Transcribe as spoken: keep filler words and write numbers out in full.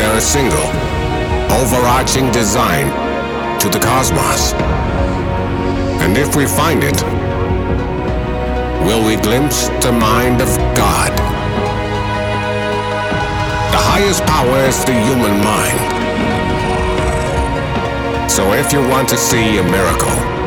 there a single, overarching design to the cosmos? And if we find it, will we glimpse the mind of God? The highest power is the human mind. So if you want to see a miracle,